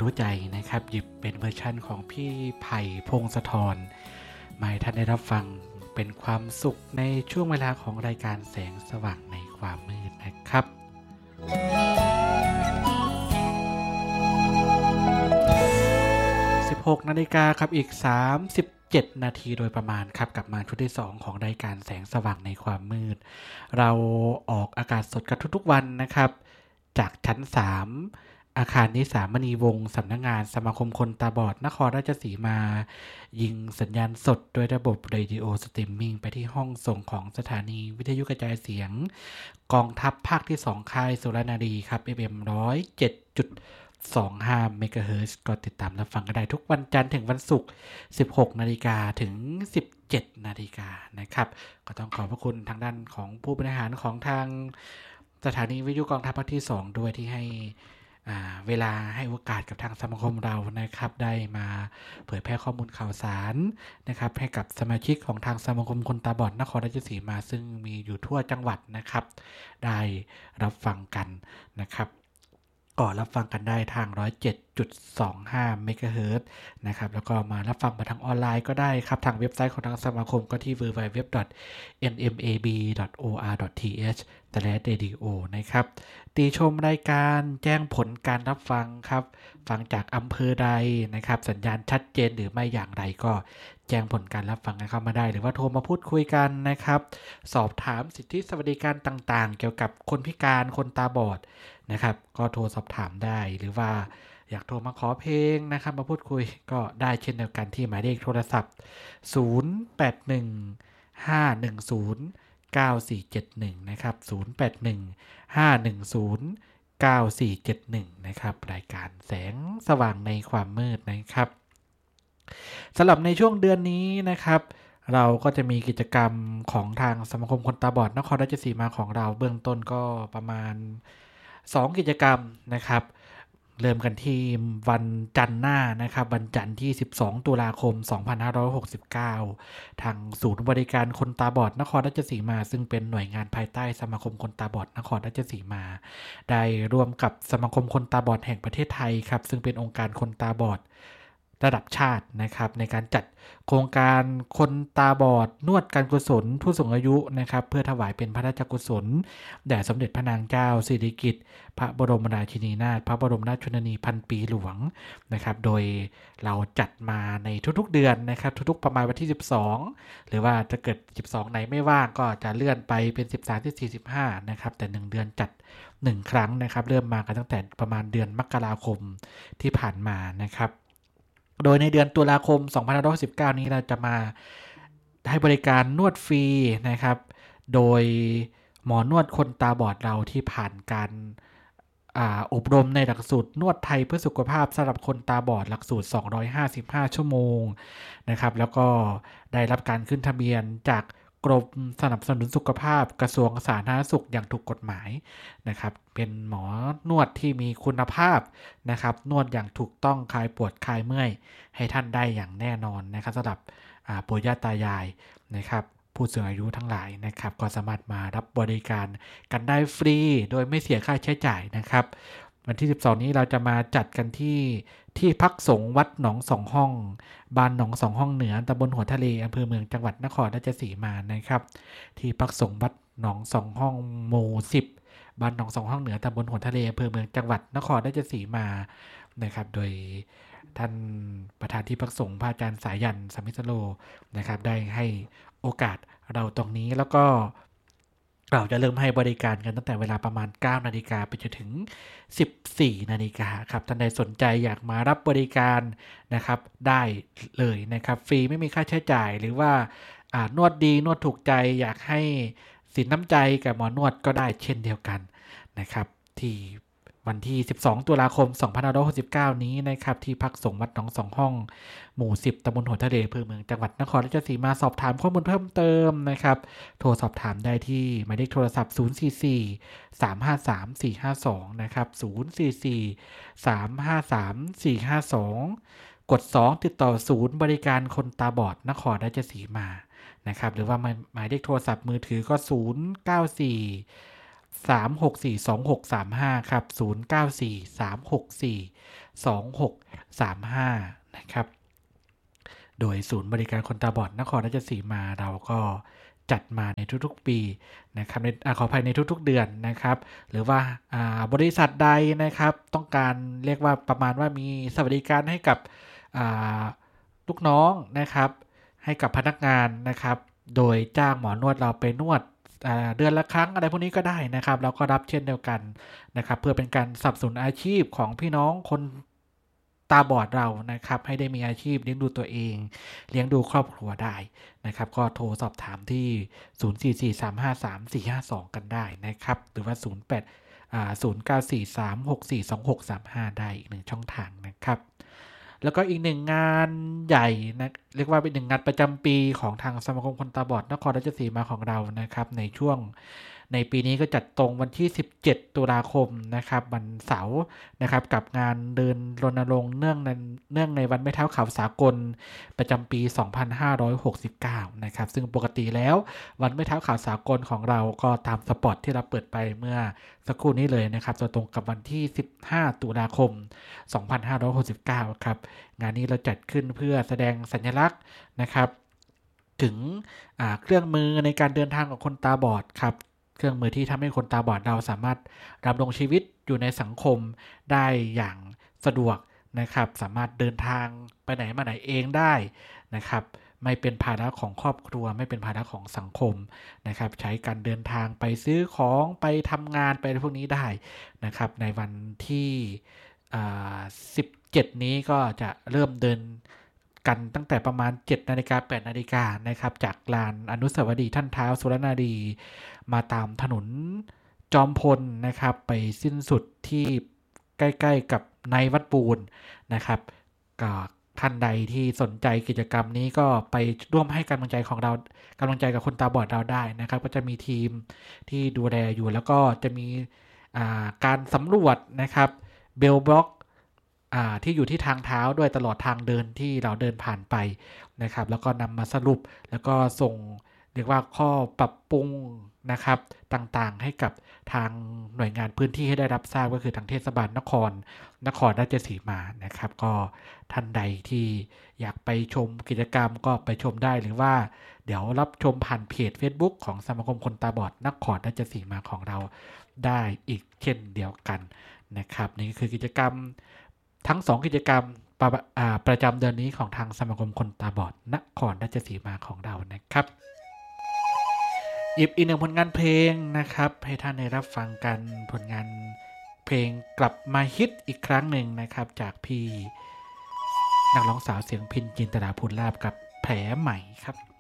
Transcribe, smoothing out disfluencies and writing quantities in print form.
รู้ใจนะครับหยิบเป็นเวอร์ชั่นของพี่ไผ่พงศธรมาให้ท่านได้รับฟังเป็นความสุขในช่วงเวลาของรายการแสงสว่างในความมืดนะครับ16 นาฬิกาครับอีก37 นาทีโดยประมาณครับกลับมาชุดที่2ของรายการแสงสว่างในความมืดเราออกอากาศสดกันทุกๆวันนะครับจากชั้น3อาคารนิสามณีวงศ์สำนักงานสมาคมคนตาบอดนครราชสีมายิงสัญญาณสดด้วยระบบเรดิโอสตรีมมิ่งไปที่ห้องส่งของสถานีวิทยุกระจายเสียงกองทัพภาคที่2ค่ายสุรนารีครับ FM 107.25 เมกะเฮิรตซ์ก็ติดตามรับฟังกันได้ทุกวันจันทร์ถึงวันศุกร์ 16 นาฬิกาถึง 17 นาฬิกานะครับก็ต้องขอบพระคุณทางด้านของผู้บริหารของทางสถานีวิทยุกองทัพภาคที่2ด้วยที่ให้เวลาให้โอกาสกับทางสมาคมเรานะครับได้มาเผยแพร่ข้อมูลข่าวสารนะครับให้กับสมาชิกของทางสมาคมคนตาบอดนครราชสีมาซึ่งมีอยู่ทั่วจังหวัดนะครับได้รับฟังกันนะครับก็รับฟังกันได้ทาง 107.25 เมกะเฮิรตซ์นะครับแล้วก็มารับฟังมาทางออนไลน์ก็ได้ครับทางเว็บไซต์ของทางสมาคมก็ที่ www.nmab.or.th/radio นะครับติชมรายการแจ้งผลการรับฟังครับฟังจากอำเภอใดนะครับสัญญาณชัดเจนหรือไม่อย่างไรก็แจ้งผลการรับฟังกันเข้ามาได้หรือว่าโทรมาพูดคุยกันนะครับสอบถามสิทธิสวัสดิการต่างๆเกี่ยวกับคนพิการคนตาบอดนะครับก็โทรสอบถามได้หรือว่าอยากโทรมาขอเพลงนะครับมาพูดคุยก็ได้เช่นเดียวกันที่หมายเลขโทรศัพท์0815109471นะครับ0815109471นะครับรายการแสงสว่างในความมืดนะครับสำหรับในช่วงเดือนนี้นะครับเราก็จะมีกิจกรรมของทางสมาคมคนตาบอดนครราชสีมาของเราเบื้องต้นก็ประมาณ2กิจกรรมนะครับเริ่มกันที่วันจันทร์หน้านะครับวันจันทร์ที่12 ตุลาคม 2569ทางศูนย์บริการคนตาบอดนครราชสีมาซึ่งเป็นหน่วยงานภายใต้สมาคมคนตาบอดนครราชสีมาได้ร่วมกับสมาคมคนตาบอดแห่งประเทศไทยครับซึ่งเป็นองค์การคนตาบอดระดับชาตินะครับในการจัดโครงการคนตาบอดนวดการกุศลผู้สูงอายุนะครับเพื่อถวายเป็นพระราชกุศลแด่สมเด็จพระนางเจ้าสิริกิติ์พระบรมราชินีนาถพระบรมราชชนนีพันปีหลวงนะครับโดยเราจัดมาในทุกๆเดือนนะครับทุกๆประมาณวันที่12หรือว่าถ้าเกิด12ไหนไม่ว่างก็จะเลื่อนไปเป็น13ที่45นะครับแต่1เดือนจัด1ครั้งนะครับเริ่มมากันตั้งแต่ประมาณเดือนมกราคมที่ผ่านมานะครับโดยในเดือนตุลาคม2519นี้เราจะมาให้บริการนวดฟรีนะครับโดยหมอนวดคนตาบอดเราที่ผ่านการอบรมในหลักสูตรนวดไทยเพื่อสุขภาพสำหรับคนตาบอดหลักสูตร255 ชั่วโมงนะครับแล้วก็ได้รับการขึ้นทะเบียนจากกรมสนับสนุนสุขภาพกระทรวงสาธารณสุขอย่างถูกกฎหมายนะครับเป็นหมอนวดที่มีคุณภาพนะครับนวดอย่างถูกต้องคลายปวดคลายเมื่อยให้ท่านได้อย่างแน่นอนนะครับสำหรับปู่ย่าตายายนะครับผู้สูงอายุทั้งหลายนะครับก็สามารถมารับบริการกันได้ฟรีโดยไม่เสียค่าใช้จ่ายนะครับวันที่12นี้เราจะมาจัดกันที่พักสงฆ์วัดหนองสองห้องบ้านหนองสองห้องเหนือตำบลหัวทะเลอำเภอเมืองจังหวัดนครราชสีมานะครับที่พักสงฆ์วัดหนองสองห้องหมู่10บ้านหนองสองห้องเหนือตำบลหัวทะเลอำเภอเมืองจังหวัดนครราชสีมานะครับโดยท่านประธานที่พักสงฆ์พระอาจารย์สายันสมิทโลนะครับได้ให้โอกาสเราตรงนี้แล้วก็เราจะเริ่มให้บริการกันตั้งแต่เวลาประมาณ 9 นาฬิกาไปจนถึง 14 นาฬิกาครับท่านใดสนใจอยากมารับบริการนะครับได้เลยนะครับฟรีไม่มีค่าใช้จ่ายหรือว่านวดดีนวดถูกใจอยากให้สินน้ำใจกับหมอนวดก็ได้เช่นเดียวกันนะครับที่วันที่12 ตุลาคม 2569นี้นะครับที่พักสงฆ์วัดหนองสองห้องหมู่10ตำบลหัวทะเลอำเภอเมืองจังหวัดนครราชสีมาสอบถามข้อมูลเพิ่มเติมนะครับโทรสอบถามได้ที่หมายเลขโทรศัพท์044 353 452นะครับ044 353 452กด2ติดต่อศูนย์บริการคนตาบอดนครราชสีมานะครับหรือว่าหมายเลขโทรศัพท์มือถือก็094 0943642635ครับ0943642635นะครับโดยศูนย์บริการคนตาบอดนครราชสีมาเราก็จัดมาในทุกๆปีนะครับขออภัยในทุกๆเดือนนะครับหรือว่าบริษัทใดนะครับต้องการเรียกว่าประมาณว่ามีสวัสดิการให้กับลูกน้องนะครับให้กับพนักงานนะครับโดยจ้างหมอนวดเราไปนวดเดือนละครั้งอะไรพวกนี้ก็ได้นะครับเราก็รับเช่นเดียวกันนะครับเพื่อเป็นการสนับสนุนอาชีพของพี่น้องคนตาบอดเรานะครับให้ได้มีอาชีพเลี้ยงดูตัวเองเลี้ยงดูครอบครัวได้นะครับก็โทรสอบถามที่0443533452กันได้นะครับหรือว่า0943642635ได้อีก1ช่องทางนะครับแล้วก็อีกหนึ่งงานใหญ่นะเรียกว่าเป็นหนึ่งงานประจำปีของทางสมาคมคนตาบอดนครราชสีมาของเรานะครับในปีนี้ก็จัดตรงวันที่17ตุลาคมนะครับวันเสาร์นะครับกับงานเดินรณรงค์เนื่องในวันไม้เท้าขาวสากลประจำปี2569นะครับซึ่งปกติแล้ววันไม้เท้าขาวสากลของเราก็ตามสปอตที่เราเปิดไปเมื่อสักครู่นี้เลยนะครับจะตรงกับวันที่15ตุลาคม2569ครับงานนี้เราจัดขึ้นเพื่อแสดงสัญลักษณ์นะครับถึงเครื่องมือในการเดินทางของคนตาบอดครับเครื่องมือที่ทำให้คนตาบอดเราสามารถดำรงชีวิตอยู่ในสังคมได้อย่างสะดวกนะครับสามารถเดินทางไปไหนมาไหนเองได้นะครับไม่เป็นภาระของครอบครัวไม่เป็นภาระของสังคมนะครับใช้การเดินทางไปซื้อของไปทำงานไปพวกนี้ได้นะครับในวันที่17นี้ก็จะเริ่มเดินกันตั้งแต่ประมาณ 7:00 น 8:00 นนะครับจากลานอนุสาวรีย์ท่านท้าวสุรนารีมาตามถนนจอมพลนะครับไปสิ้นสุดที่ใกล้ๆกับในวัดปูนนะครับก็ท่านใดที่สนใจกิจกรรมนี้ก็ไปร่วมให้กำลังใจกับคนตาบอดเราได้นะครับก็จะมีทีมที่ดูแลอยู่แล้วก็จะมีการสำรวจนะครับเบลบล็อกที่อยู่ที่ทางเท้าด้วยตลอดทางเดินที่เราเดินผ่านไปนะครับแล้วก็นำมาสรุปแล้วก็ส่งเรียกว่าข้อปรับปรุงนะครับต่างๆให้กับทางหน่วยงานพื้นที่ให้ได้รับทราบก็คือทางเทศบาลนครราชสีมานะครับก็ท่านใดที่อยากไปชมกิจกรรมก็ไปชมได้หรือว่าเดี๋ยวรับชมผ่านเพจ Facebook ของสมาคมคนตาบอดนครราชสีมาของเราได้อีกเช่นเดียวกันนะครับนี่คือกิจกรรมทั้ง2กิจกรรมประจำเดือนนี้ของทางสมาคมคนตาบอดนครราชสีมาของเรานะครับอีกหนึ่งผลงานเพลงนะครับให้ท่านได้รับฟังกันผลงานเพลงกลับมาฮิตอีกครั้งหนึ่งนะครับจากพี่นักร้องสาวเสียงพิณจินตราภูลลาภกับแผลใหม่ครับ